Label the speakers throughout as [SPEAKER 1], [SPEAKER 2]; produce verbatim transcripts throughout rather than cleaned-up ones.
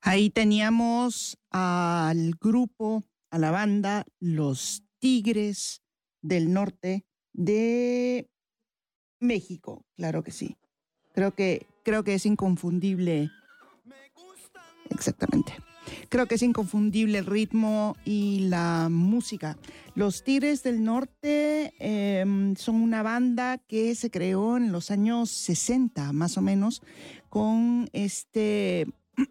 [SPEAKER 1] Ahí teníamos al grupo, a la banda Los Tigres del Norte de México, claro que sí. Creo que, creo que es inconfundible. Exactamente. Creo que es inconfundible el ritmo y la música. Los Tigres del Norte eh, son una banda que se creó en los años sesenta, más o menos, con este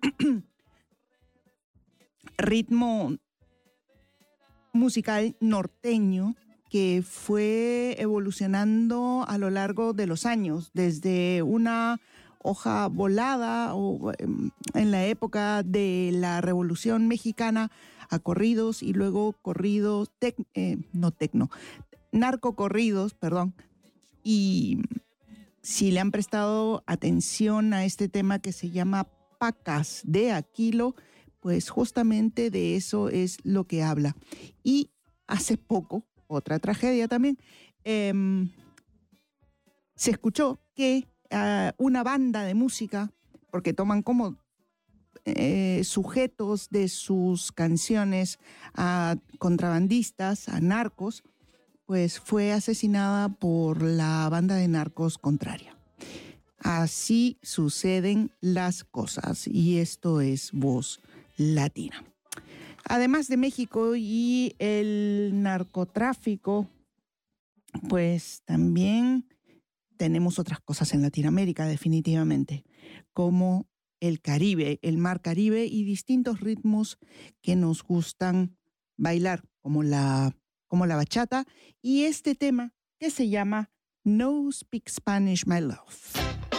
[SPEAKER 1] ritmo musical norteño que fue evolucionando a lo largo de los años, desde una hoja volada o en la época de la Revolución Mexicana a corridos y luego corridos, tec, eh, no tecno, narcocorridos, perdón. Y si le han prestado atención a este tema que se llama Pacas de Aquilo, pues justamente de eso es lo que habla. Y hace poco, otra tragedia también, eh, se escuchó que uh, una banda de música, porque toman como eh, sujetos de sus canciones a contrabandistas, a narcos, pues fue asesinada por la banda de narcos contraria. Así suceden las cosas y esto es Voz Latina. Además de México y el narcotráfico, pues también tenemos otras cosas en Latinoamérica, definitivamente, como el Caribe, el Mar Caribe y distintos ritmos que nos gustan bailar, como la, como la bachata y este tema que se llama No Speak Spanish, My Love.